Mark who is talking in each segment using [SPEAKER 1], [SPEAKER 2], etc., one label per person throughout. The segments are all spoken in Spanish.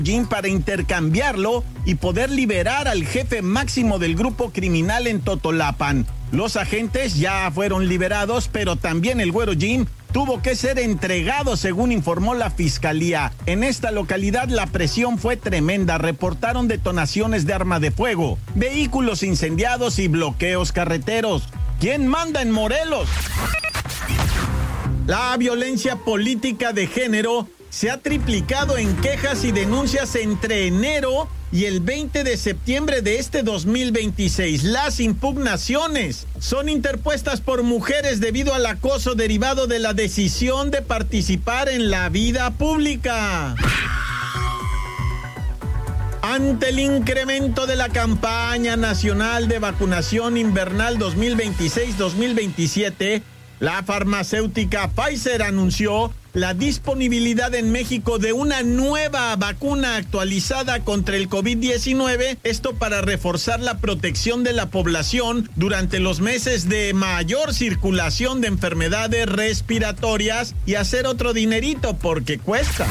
[SPEAKER 1] Jean para intercambiarlo y poder liberar al jefe máximo del grupo criminal en Totolapan. Los agentes ya fueron liberados, pero también el Güero Jean tuvo que ser entregado, según informó la fiscalía. En esta localidad la presión fue tremenda. Reportaron detonaciones de arma de fuego, vehículos incendiados y bloqueos carreteros. ¿Quién manda en Morelos? La violencia política de género se ha triplicado en quejas y denuncias entre enero y el 20 de septiembre de este 2026. Las impugnaciones son interpuestas por mujeres debido al acoso derivado de la decisión de participar en la vida pública. Ante el incremento de la campaña nacional de vacunación invernal 2026-2027, la farmacéutica Pfizer anunció la disponibilidad en México de una nueva vacuna actualizada contra el COVID-19, esto para reforzar la protección de la población durante los meses de mayor circulación de enfermedades respiratorias y hacer otro dinerito porque cuesta.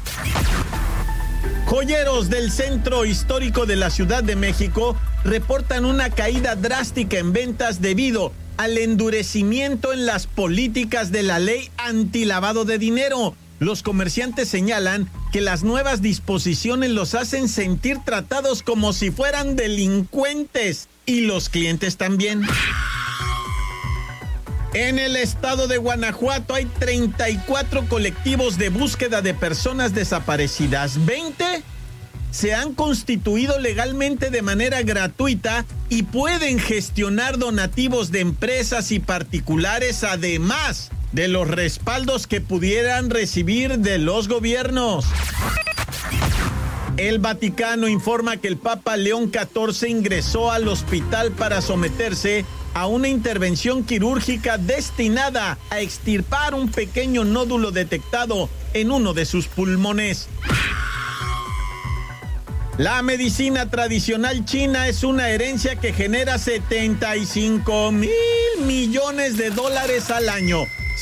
[SPEAKER 1] Joyeros del centro histórico de la Ciudad de México reportan una caída drástica en ventas debido al endurecimiento en las políticas de la ley antilavado de dinero. Los comerciantes señalan que las nuevas disposiciones los hacen sentir tratados como si fueran delincuentes y los clientes también. En el estado de Guanajuato hay 34 colectivos de búsqueda de personas desaparecidas. 20 se han constituido legalmente de manera gratuita y pueden gestionar donativos de empresas y particulares, además de los respaldos que pudieran recibir de los gobiernos. El Vaticano informa que el Papa León XIV ingresó al hospital para someterse a una intervención quirúrgica destinada a extirpar un pequeño nódulo detectado en uno de sus pulmones. La medicina tradicional china es una herencia que genera 75,000 millones de dólares al año.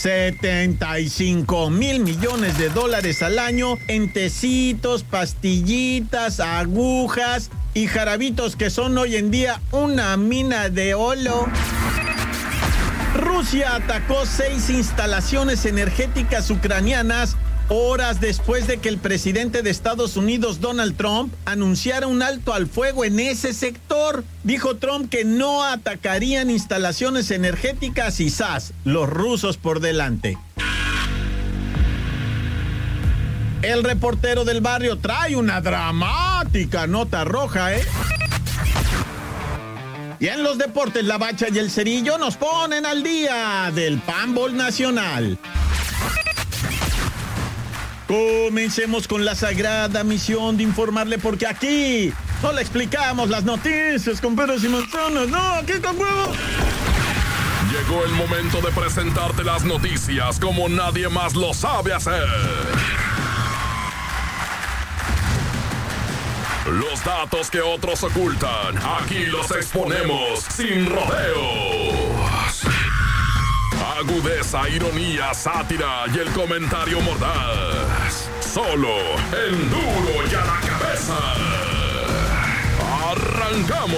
[SPEAKER 1] 75,000 millones de dólares al año en tecitos, pastillitas, agujas y jarabitos que son hoy en día una mina de oro. Rusia atacó 6 instalaciones energéticas ucranianas horas después de que el presidente de Estados Unidos, Donald Trump, anunciara un alto al fuego en ese sector. Dijo Trump que no atacarían instalaciones energéticas y ¡zas!, los rusos por delante. El reportero del barrio trae una dramática nota roja, Y en los deportes, la Bacha y el Cerillo nos ponen al día del Panball Nacional. Comencemos con la sagrada misión de informarle, porque aquí no le explicamos las noticias con peras y manzanas, no, aquí con huevos.
[SPEAKER 2] Llegó el momento de presentarte las noticias como nadie más lo sabe hacer. Los datos que otros ocultan, aquí los exponemos sin rodeos. Agudeza, ironía, sátira y el comentario mordaz. Solo en Duro y a la Cabeza. ¡Arrancamos!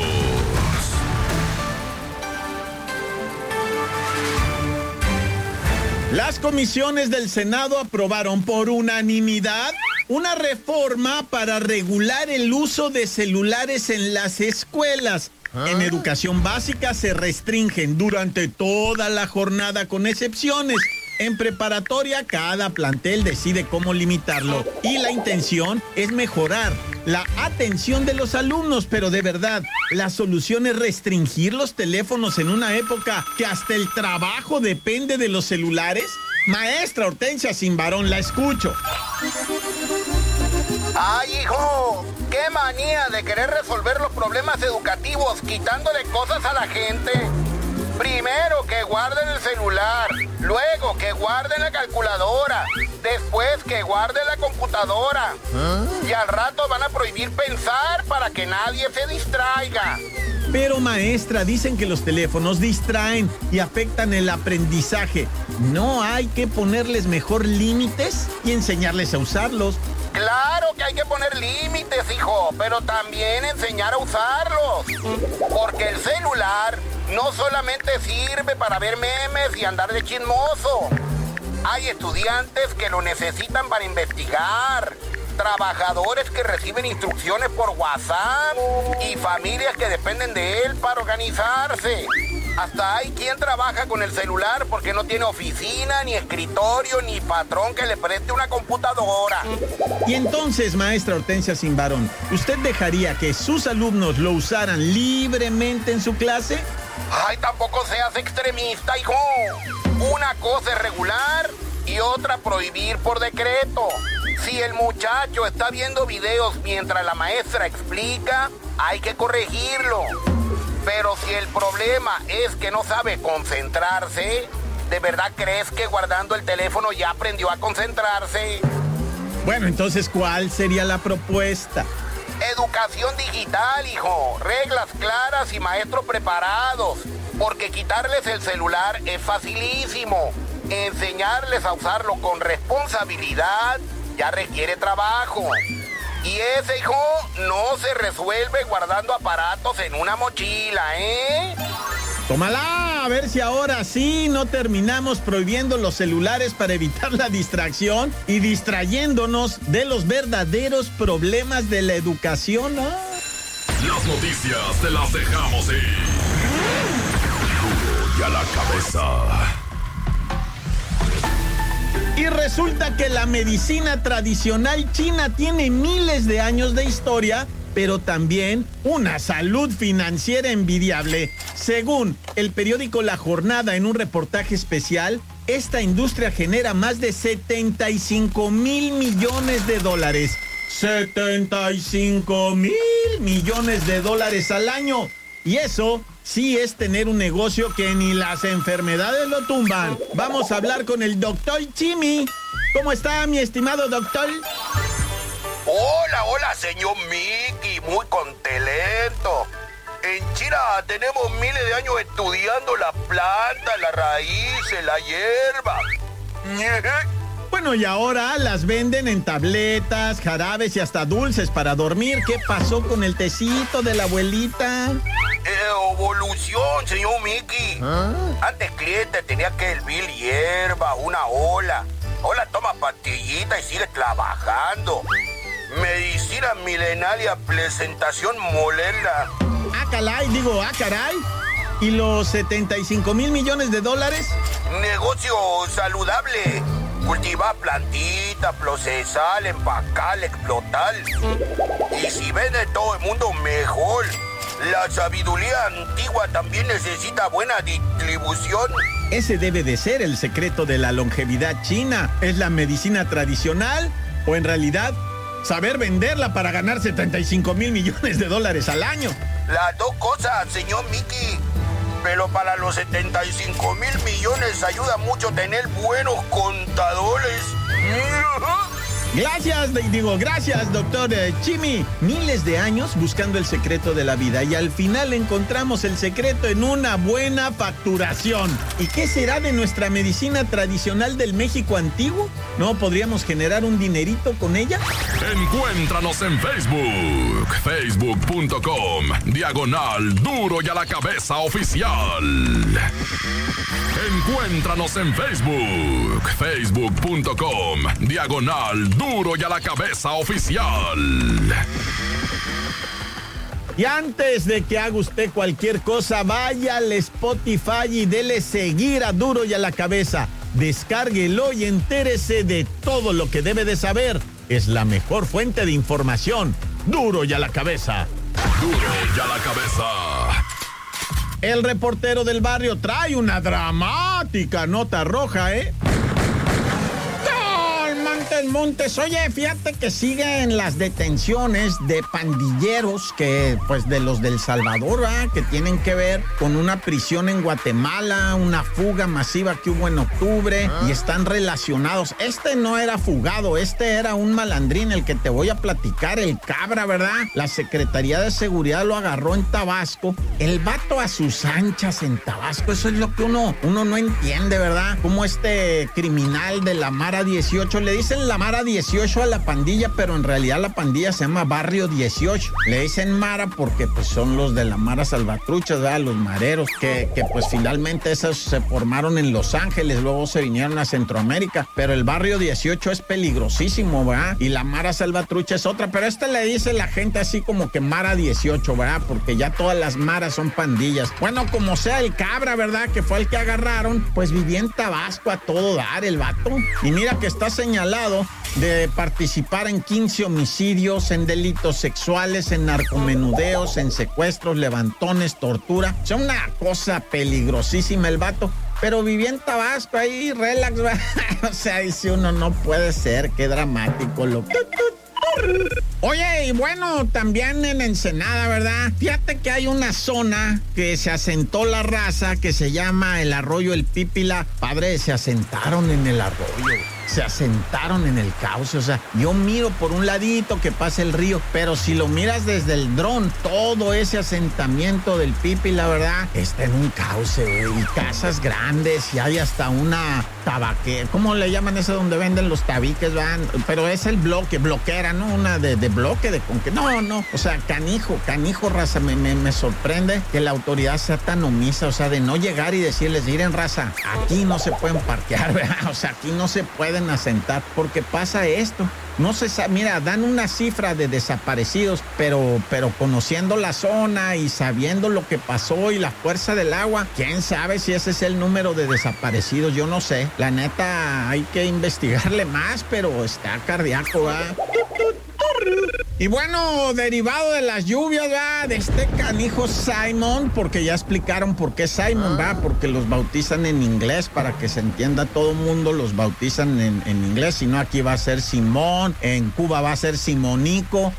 [SPEAKER 1] Las comisiones del Senado aprobaron por unanimidad una reforma para regular el uso de celulares en las escuelas. En educación básica se restringen durante toda la jornada con excepciones. En preparatoria cada plantel decide cómo limitarlo y la intención es mejorar la atención de los alumnos, pero de verdad, ¿la solución es restringir los teléfonos en una época que hasta el trabajo depende de los celulares? Maestra Hortensia Simbarón, la escucho.
[SPEAKER 3] ¡Ay, hijo! ¡Qué manía de querer resolver los problemas educativos quitándole cosas a la gente! Primero que guarden el celular, luego que guarden la calculadora, después que guarden la computadora. Y al rato van a prohibir pensar para que nadie se distraiga.
[SPEAKER 1] Pero maestra, dicen que los teléfonos distraen y afectan el aprendizaje. ¿No hay que ponerles mejor límites y enseñarles a usarlos?
[SPEAKER 3] Claro que hay que poner límites, hijo, pero también enseñar a usarlos. Porque el celular no solamente sirve para ver memes y andar de chismoso. Hay estudiantes que lo necesitan para investigar, trabajadores que reciben instrucciones por WhatsApp y familias que dependen de él para organizarse. Hasta hay quien trabaja con el celular porque no tiene oficina, ni escritorio, ni patrón que le preste una computadora.
[SPEAKER 1] Y entonces, maestra Hortensia Simbarón, ¿usted dejaría que sus alumnos lo usaran libremente en su clase?
[SPEAKER 3] Ay, tampoco seas extremista, hijo. Una cosa es regular y otra prohibir por decreto. Si el muchacho está viendo videos mientras la maestra explica, hay que corregirlo. Pero si el problema es que no sabe concentrarse, ¿de verdad crees que guardando el teléfono ya aprendió a concentrarse?
[SPEAKER 1] Bueno, entonces, ¿cuál sería la propuesta?
[SPEAKER 3] Educación digital, hijo. Reglas claras y maestros preparados. Porque quitarles el celular es facilísimo. Enseñarles a usarlo con responsabilidad ya requiere trabajo. Y ese, hijo, no se resuelve guardando aparatos en una mochila, ¿eh?
[SPEAKER 1] Tómala, a ver si ahora sí no terminamos prohibiendo los celulares para evitar la distracción y distrayéndonos de los verdaderos problemas de la educación, ¿no?
[SPEAKER 2] Las noticias te las dejamos ir. Duro y a la cabeza.
[SPEAKER 1] Y resulta que la medicina tradicional china tiene miles de años de historia, pero también una salud financiera envidiable. Según el periódico La Jornada en un reportaje especial, esta industria genera más de 75 mil millones de dólares. 75 mil millones de dólares al año. Y eso sí es tener un negocio que ni las enfermedades lo tumban. Vamos a hablar con el doctor Chimi. ¿Cómo está, mi estimado doctor?
[SPEAKER 3] Hola, señor Mickey, muy contento. En China tenemos miles de años estudiando la planta, las raíces, la hierba.
[SPEAKER 1] Bueno, y ahora las venden en tabletas, jarabes y hasta dulces para dormir. ¿Qué pasó con el tecito de la abuelita?
[SPEAKER 3] Evolución, señor Mickey. Antes cliente tenía que hervir hierba, una ola. Ahora toma pastillita y sigue trabajando. Medicina milenaria, presentación molerla.
[SPEAKER 1] Caray. ¿Y los 75 mil millones de dólares?
[SPEAKER 3] Negocio saludable. Cultivar plantita, procesar, empacar, explotar. Y si vende todo el mundo, mejor. La sabiduría antigua también necesita buena distribución.
[SPEAKER 1] Ese debe de ser el secreto de la longevidad china. ¿Es la medicina tradicional o en realidad saber venderla para ganar 75 mil millones de dólares al año?
[SPEAKER 3] Las dos cosas, señor Mickey. Pero para los 75 mil millones ayuda mucho tener buenos contadores.
[SPEAKER 1] Gracias, doctor Chimi. Miles de años buscando el secreto de la vida y al final encontramos el secreto en una buena facturación. ¿Y qué será de nuestra medicina tradicional del México antiguo? ¿No podríamos generar un dinerito con ella?
[SPEAKER 2] Encuéntranos en Facebook, facebook.com/Duro y a la Cabeza Oficial. Encuéntranos en Facebook, facebook.com/Duro y a la Cabeza Oficial.
[SPEAKER 1] Y antes de que haga usted cualquier cosa, vaya al Spotify y dele seguir a Duro y a la Cabeza. Descárguelo y entérese de todo lo que debe de saber. Es la mejor fuente de información. Duro y a la Cabeza.
[SPEAKER 2] Duro y a la Cabeza.
[SPEAKER 1] El reportero del barrio trae una dramática nota roja, ¿eh? Montes, oye, fíjate que siguen las detenciones de pandilleros que, pues, de los del Salvador, ¿verdad? Que tienen que ver con una prisión en Guatemala, una fuga masiva que hubo en octubre y están relacionados. Este no era fugado, este era un malandrín, el que te voy a platicar, el Cabra, ¿verdad? La Secretaría de Seguridad lo agarró en Tabasco. El vato a sus anchas en Tabasco, eso es lo que uno no entiende, ¿verdad? Como este criminal de la Mara 18 le dicen la la Mara 18 a la pandilla, pero en realidad la pandilla se llama Barrio 18. Le dicen Mara porque pues son los de la Mara Salvatruchas, ¿verdad? Los mareros, que pues finalmente esos se formaron en Los Ángeles, luego se vinieron a Centroamérica, pero el Barrio 18 es peligrosísimo, ¿verdad? Y la Mara Salvatrucha es otra, pero le dice la gente así como que Mara 18, ¿verdad? Porque ya todas las maras son pandillas. Bueno, como sea el Cabra, ¿verdad? Que fue el que agarraron, pues vivía en Tabasco a todo dar el vato. Y mira que está señalado de participar en 15 homicidios, en delitos sexuales, en narcomenudeos, en secuestros, levantones, tortura. O sea, una cosa peligrosísima el vato. Pero vivía en Tabasco ahí, relax, ¿verdad? O sea, dice uno, no puede ser, qué dramático lo que... Oye, y bueno, también en Ensenada, ¿verdad? Fíjate que hay una zona que se asentó la raza que se llama el Arroyo El Pípila. Padre, se asentaron en el arroyo, se asentaron en el cauce. O sea, yo miro por un ladito que pasa el río, pero si lo miras desde el dron, todo ese asentamiento del Pípila, ¿verdad? Está en un cauce, güey, y casas grandes, y hay hasta una tabaquera. ¿Cómo le llaman ese donde venden los tabiques, ¿verdad? Pero es el bloquera, ¿no? Una de bloque, de con que... No, o sea, canijo, raza. Me sorprende que la autoridad sea tan omisa, o sea, de no llegar y decirles, miren, raza, aquí no se pueden parquear, ¿verdad? O sea, aquí no se pueden asentar, porque pasa esto. No se sabe, mira, dan una cifra de desaparecidos, pero conociendo la zona y sabiendo lo que pasó y la fuerza del agua, quién sabe si ese es el número de desaparecidos, yo no sé. La neta, hay que investigarle más, pero está cardíaco, ¿verdad? Y bueno, derivado de las lluvias, ¿verdad? De este canijo Simon, porque ya explicaron por qué Simon, ¿verdad? Porque los bautizan en inglés, para que se entienda todo el mundo, los bautizan en inglés, si no aquí va a ser Simón, en Cuba va a ser Simonico.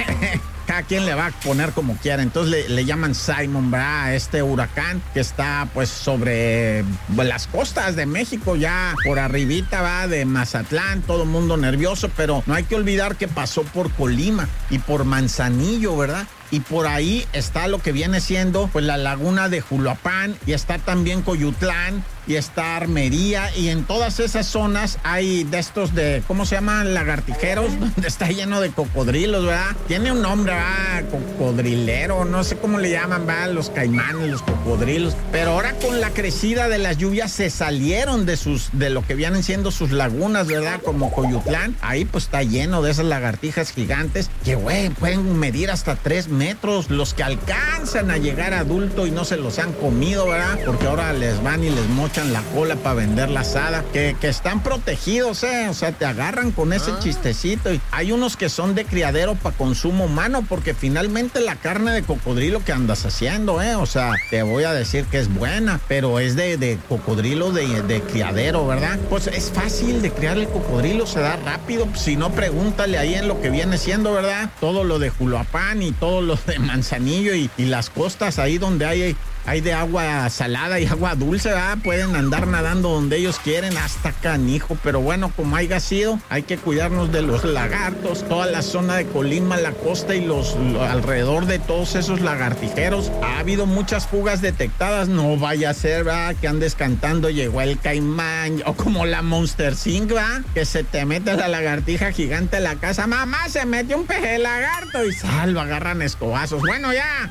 [SPEAKER 1] Cada quien le va a poner como quiera. Entonces le llaman Simon, ¿verdad? A este huracán que está pues sobre las costas de México, ya por arribita, va de Mazatlán, todo el mundo nervioso, pero no hay que olvidar que pasó por Colima y por Manzanillo, ¿verdad? Y por ahí está lo que viene siendo pues la laguna de Juluapán, y está también Coyutlán, y está Armería, y en todas esas zonas hay de estos de, ¿cómo se llaman? Lagartijeros, donde está lleno de cocodrilos, ¿verdad? Tiene un nombre, ¿verdad? Cocodrilero, no sé cómo le llaman, ¿verdad? Los caimanes, los cocodrilos. Pero ahora con la crecida de las lluvias se salieron de lo que vienen siendo sus lagunas, ¿verdad? Como Coyutlán, ahí pues está lleno de esas lagartijas gigantes que, güey, pueden medir hasta 3 metros, los que alcanzan a llegar a adulto y no se los han comido, ¿verdad? Porque ahora les van y les mochan la cola para vender la asada, que están protegidos, o sea, te agarran con ese chistecito. Y hay unos que son de criadero para consumo humano, porque finalmente la carne de cocodrilo que andas haciendo, o sea, te voy a decir que es buena, pero es de cocodrilo de criadero, ¿verdad? Pues es fácil de criar el cocodrilo, se da rápido, si no pregúntale ahí en lo que viene siendo, ¿verdad? Todo lo de Juluapán y todo lo de Manzanillo y las costas ahí donde hay de agua salada y agua dulce, ¿verdad? Pueden andar nadando donde ellos quieren, hasta canijo. Pero bueno, como haya sido, hay que cuidarnos de los lagartos. Toda la zona de Colima, la costa y alrededor de todos esos lagartijeros. Ha habido muchas fugas detectadas. No vaya a ser, ¿verdad? Que andes cantando, llegó el caimán. O como la Monster Inc., ¿verdad? Que se te mete la lagartija gigante en la casa. Mamá, se metió un peje de lagarto. Y lo agarran escobazos. Bueno, ya.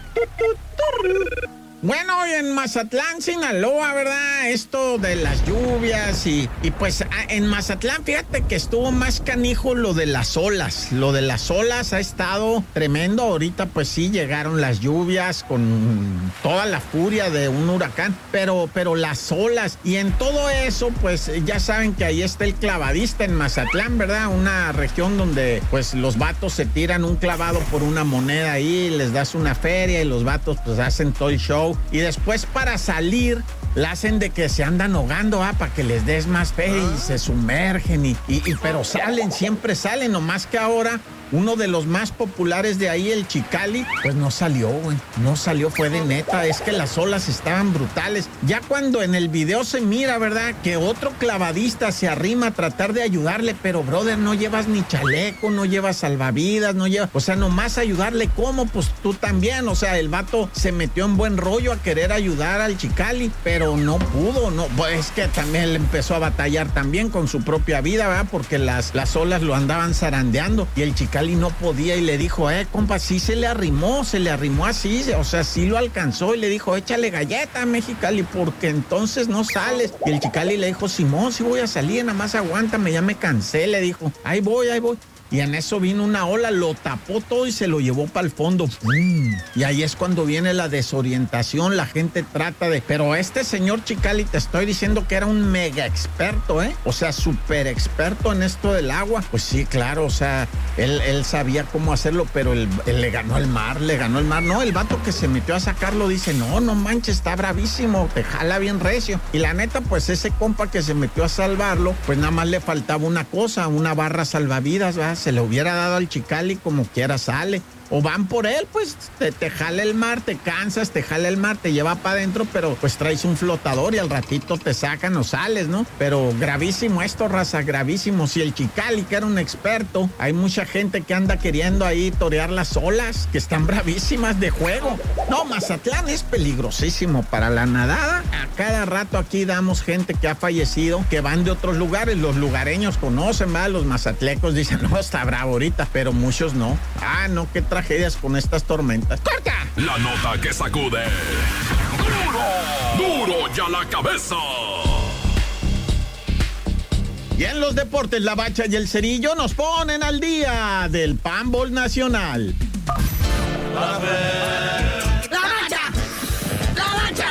[SPEAKER 1] Bueno, y en Mazatlán, Sinaloa, ¿verdad? Esto de las lluvias y pues en Mazatlán, fíjate que estuvo más canijo lo de las olas. Lo de las olas ha estado tremendo. Ahorita pues sí llegaron las lluvias con toda la furia de un huracán, pero las olas y en todo eso pues ya saben que ahí está el clavadista en Mazatlán, ¿verdad? Una región donde pues los vatos se tiran un clavado por una moneda ahí, les das una feria y los vatos pues hacen todo el show. Y después para salir la hacen de que se andan ahogando, para que les des más fe y se sumergen pero siempre salen, nomás que ahora uno de los más populares de ahí, el Chicali, pues no salió, güey. No salió, fue de neta. Es que las olas estaban brutales. Ya cuando en el video se mira, ¿verdad?, que otro clavadista se arrima a tratar de ayudarle, pero, brother, no llevas ni chaleco, no llevas salvavidas, no llevas... O sea, nomás ayudarle, ¿cómo? Pues tú también. O sea, el vato se metió en buen rollo a querer ayudar al Chicali, pero no pudo, no. Pues es que también él empezó a batallar también con su propia vida, ¿verdad? Porque las olas lo andaban zarandeando y el Chicali no podía y le dijo, compa, sí se le arrimó así, o sea, sí lo alcanzó y le dijo, échale galleta, Mexicali, porque entonces no sales. Y el Chicali le dijo, Simón, sí voy a salir, nada más aguántame, ya me cansé, le dijo, ahí voy. Y en eso vino una ola, lo tapó todo y se lo llevó para el fondo. ¡Pum! Y ahí es cuando viene la desorientación, la gente trata de... Pero este señor Chicali, te estoy diciendo que era un mega experto, O sea, súper experto en esto del agua. Pues sí, claro, o sea, él sabía cómo hacerlo, pero él le ganó el mar. No, el vato que se metió a sacarlo dice, no manches, está bravísimo, te jala bien recio. Y la neta, pues ese compa que se metió a salvarlo, pues nada más le faltaba una cosa, una barra salvavidas, ¿verdad? Se le hubiera dado al Chicali, como quiera sale. O van por él, pues te jala el mar, te cansas, te jala el mar, te lleva para adentro, pero pues traes un flotador y al ratito te sacan o sales, ¿no? Pero gravísimo esto, raza, gravísimo. Si el Chicali, que era un experto, hay mucha gente que anda queriendo ahí torear las olas, que están bravísimas de juego. No, Mazatlán es peligrosísimo para la nadada. A cada rato aquí damos gente que ha fallecido, que van de otros lugares. Los lugareños conocen, ¿verdad? Los mazatlecos dicen, no, está bravo ahorita, pero muchos no. No, qué tragedias con estas tormentas. ¡Corta!
[SPEAKER 2] La nota que sacude. ¡Duro ya la cabeza!
[SPEAKER 1] Y en los deportes, la Bacha y el Cerillo nos ponen al día del Panball Nacional.
[SPEAKER 4] ¡La Bacha! ¡La Bacha! ¡La Bacha!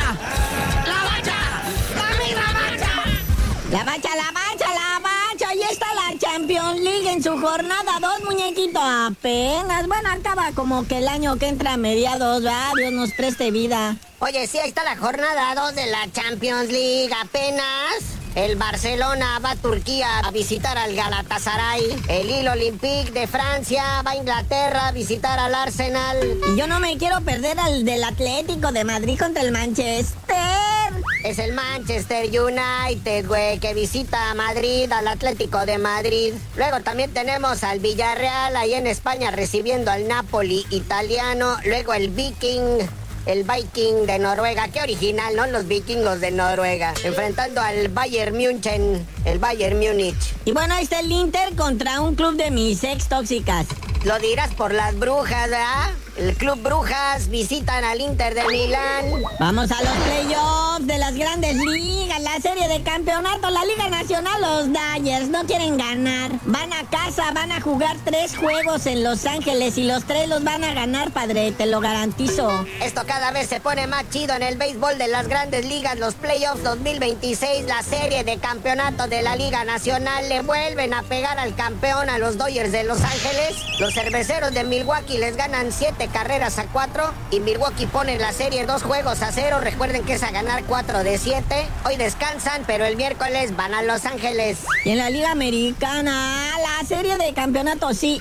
[SPEAKER 4] ¡La misma Bacha! La Bacha. Ahí está la Champions League en su jornada 2, muñequito. Apenas, bueno, acaba como que el año que entra a mediados, ¿verdad? Dios nos preste vida.
[SPEAKER 5] Oye, sí, ahí está la jornada 2 de la Champions League. Apenas el Barcelona va a Turquía a visitar al Galatasaray. El Lille Olympique de Francia va a Inglaterra a visitar al Arsenal.
[SPEAKER 4] Y yo no me quiero perder al del Atlético de Madrid contra el Manchester.
[SPEAKER 5] Es el Manchester United, güey, que visita a Madrid, al Atlético de Madrid. Luego también tenemos al Villarreal ahí en España recibiendo al Napoli italiano. Luego el Viking de Noruega. Qué original, ¿no? Los vikingos de Noruega. Enfrentando al Bayern München, el Bayern Múnich.
[SPEAKER 4] Y bueno, ahí está el Inter contra un club de mis ex tóxicas.
[SPEAKER 5] Lo dirás por las brujas, ¿verdad? El Club Brujas visitan al Inter de Milán.
[SPEAKER 4] Vamos a los playoffs de las grandes ligas, la serie de campeonato, la Liga Nacional. Los Dodgers no quieren ganar. Van a casa, van a jugar 3 juegos en Los Ángeles y los 3 los van a ganar, padre, te lo garantizo.
[SPEAKER 5] Esto cada vez se pone más chido en el béisbol de las grandes ligas. Los playoffs 2026, la serie de campeonato de la Liga Nacional. Le vuelven a pegar al campeón, a los Dodgers de Los Ángeles. Los cerveceros de Milwaukee les ganan 7 carreras a 4 y Milwaukee pone la serie 2-0. Recuerden que es a ganar 4 de 7. Hoy descansan, pero el miércoles van a Los Ángeles.
[SPEAKER 4] Y en la Liga Americana, la serie de campeonato, sí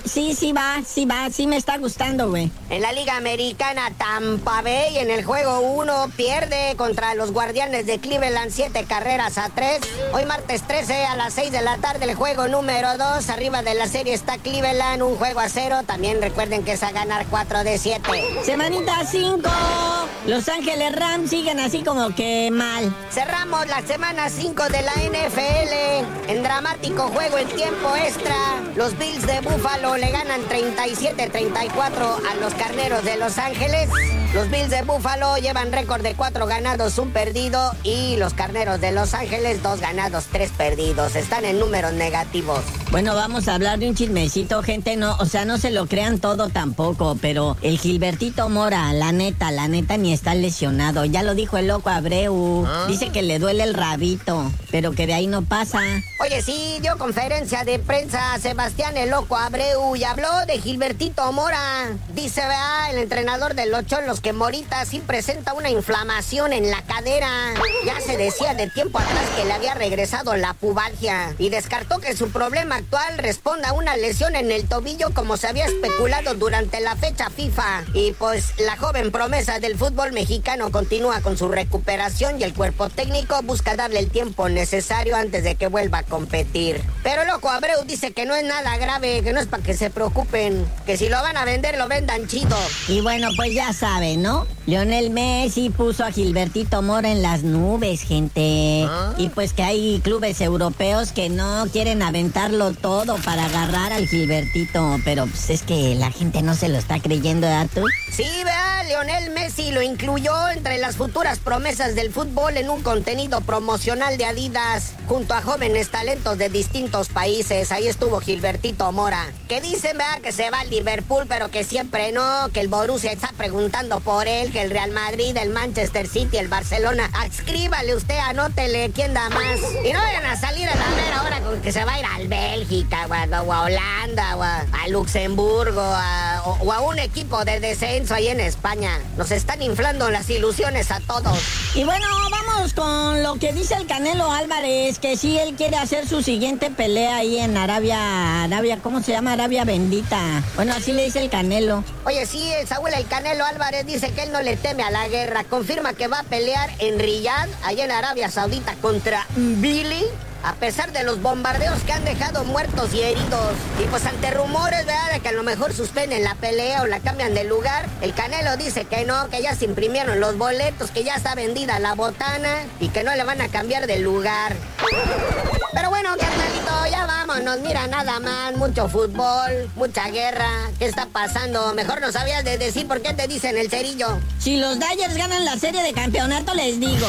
[SPEAKER 4] me está gustando, güey.
[SPEAKER 5] En la Liga Americana, Tampa Bay en el juego 1 pierde contra los Guardianes de Cleveland 7 carreras a 3. Hoy martes 13 a las 6 de la tarde el juego número 2. Arriba de la serie está Cleveland, 1-0. También recuerden que es a ganar 4 de 7.
[SPEAKER 4] Semanita 5. Los Ángeles Rams siguen así como que mal.
[SPEAKER 5] Cerramos la semana 5 de la NFL. En dramático juego en tiempo extra, los Bills de Buffalo le ganan 37-34 a los Carneros de Los Ángeles. Los Bills de Buffalo llevan récord de 4 ganados, 1 perdido. Y los Carneros de Los Ángeles, 2 ganados, 3 perdidos. Están en números negativos.
[SPEAKER 4] Bueno, vamos a hablar de un chismecito, gente. No se lo crean todo tampoco. Pero el Gilbertito Mora, la neta, ni está lesionado. Ya lo dijo el loco Abreu. Dice que le duele el rabito, pero que de ahí no pasa.
[SPEAKER 5] Oye, sí, dio conferencia de prensa a Sebastián el loco Abreu y habló de Gilbertito Mora. Dice, vea, el entrenador de los Cholos que Morita sí presenta una inflamación en la cadera. Ya se decía de tiempo atrás que le había regresado la pubalgia y descartó que su problema actual responda a una lesión en el tobillo como se había especulado durante la fecha FIFA. Y pues la joven promesa del fútbol mexicano continúa con su recuperación y el cuerpo técnico busca darle el tiempo necesario antes de que vuelva a competir. Pero loco, Abreu dice que no es nada grave, que no es para que se preocupen, que si lo van a vender, lo vendan chido.
[SPEAKER 4] Y bueno, pues ya saben, ¿no? Lionel Messi puso a Gilbertito Mora en las nubes, gente. Y pues que hay clubes europeos que no quieren aventarlo todo para agarrar al Gilbertito. Pero pues es que la gente no se lo está creyendo, ¿verdad tú?
[SPEAKER 5] Sí, vea, Lionel Messi lo incluyó entre las futuras promesas del fútbol en un contenido promocional de Adidas, junto a jóvenes talentos de distintos países. Ahí estuvo Gilbertito Mora, que dicen, vea, que se va al Liverpool, pero que siempre no, que el Borussia está preguntando por él, que el Real Madrid, el Manchester City, el Barcelona. Adscríbale usted, anótele quién da más. Y no vayan a salir a la mera hora con que se va a ir al Bélgica, o a Holanda, o a Luxemburgo, o a un equipo de descenso ahí en España. Nos están inflando las ilusiones a todos.
[SPEAKER 4] Y bueno, vamos con lo que dice el Canelo Álvarez, que sí, él quiere hacer su siguiente pelea ahí en Arabia, ¿cómo se llama? Arabia Bendita. Bueno, así le dice el Canelo.
[SPEAKER 5] Oye, sí, Saúl, el Canelo Álvarez dice que él no le teme a la guerra. Confirma que va a pelear en Riyadh, allá en Arabia Saudita, contra Billy, a pesar de los bombardeos que han dejado muertos y heridos. Y pues ante rumores, ¿verdad?, de que a lo mejor suspenden la pelea o la cambian de lugar, el Canelo dice que no, que ya se imprimieron los boletos, que ya está vendida la botana y que no le van a cambiar de lugar. Pero bueno, carnalito, ya vámonos. Mira, nada más, mucho fútbol, mucha guerra. ¿Qué está pasando? Mejor no sabías de decir por qué te dicen el cerillo.
[SPEAKER 4] Si los Dodgers ganan la serie de campeonato, les digo.